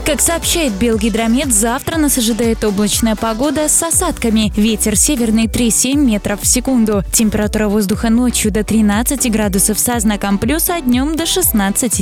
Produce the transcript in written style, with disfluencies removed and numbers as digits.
Как сообщает Белгидромет, завтра нас ожидает облачная погода с осадками. Ветер северный 3,7 метров в секунду. Температура воздуха ночью до 13 градусов со знаком плюс, а днем до 16.